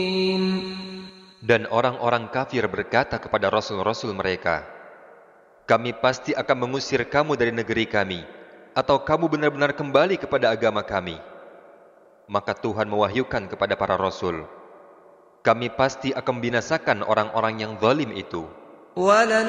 Dan orang-orang kafir berkata kepada rasul-rasul mereka, kami pasti akan mengusir kamu dari negeri kami, atau kamu benar-benar kembali kepada agama kami. Maka Tuhan mewahyukan kepada para rasul, kami pasti akan membinasakan orang-orang yang zalim itu.